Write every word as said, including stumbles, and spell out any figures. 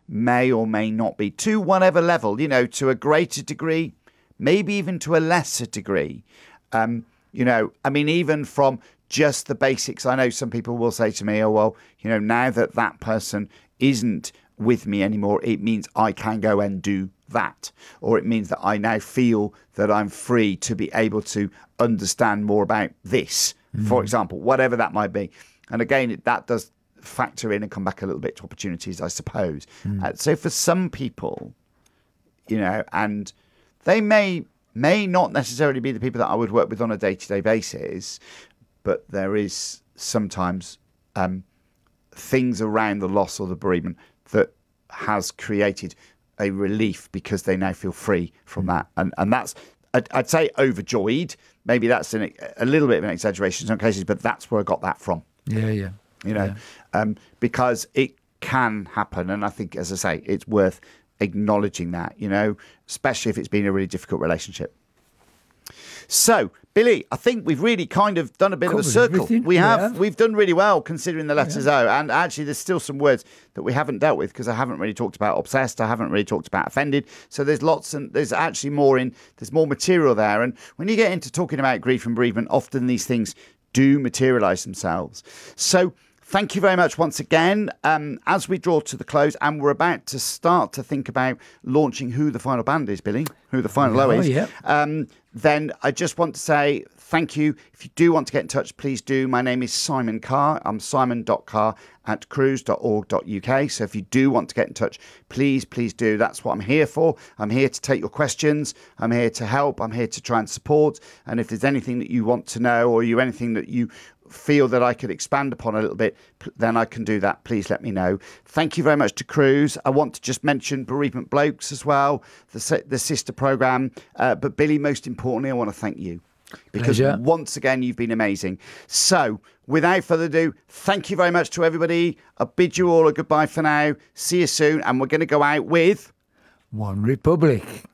may or may not be, to whatever level, you know, to a greater degree, maybe even to a lesser degree. Um, you know, I mean, even from just the basics. I know some people will say to me, oh, well, you know, now that that person isn't with me anymore, it means I can go and do that. Or it means that I now feel that I'm free to be able to understand more about this, mm. for example, whatever that might be. And again, that does factor in and come back a little bit to opportunities, I suppose. Mm. Uh, so for some people, you know, and they may may not necessarily be the people that I would work with on a day-to-day basis, but there is sometimes um, things around the loss or the bereavement that has created a relief because they now feel free from that. And and that's, I'd, I'd say overjoyed. Maybe that's an, a little bit of an exaggeration in some cases, but that's where I got that from. Yeah, yeah. You know, yeah. um, because it can happen. And I think, as I say, it's worth acknowledging that, you know, especially if it's been a really difficult relationship. So, Billy, I think we've really kind of done a bit Covered of a circle. everything. We have. Yeah. We've done really well considering the letters Yeah. O. And actually, there's still some words that we haven't dealt with because I haven't really talked about obsessed. I haven't really talked about offended. So there's lots and there's actually more in, there's more material there. And when you get into talking about grief and bereavement, often these things do materialize themselves. So thank you very much once again. Um, as we draw to the close and we're about to start to think about launching who the final band is, Billy, who the final Oh, low is, yeah. um, then I just want to say thank you. If you do want to get in touch, please do. My name is Simon Carr. I'm simon dot carr at cruise dot org dot U K. So if you do want to get in touch, please, please do. That's what I'm here for. I'm here to take your questions. I'm here to help. I'm here to try and support. And if there's anything that you want to know or you anything that you feel that I could expand upon a little bit, then I can do that. Please let me know. Thank you very much to Cruise. I want to just mention Bereavement Blokes as well, the, the sister program. Uh, but Billy, most importantly, I want to thank you because Pleasure. once again, you've been amazing. So without further ado, thank you very much to everybody. I bid you all a goodbye for now. See you soon. And we're going to go out with One Republic.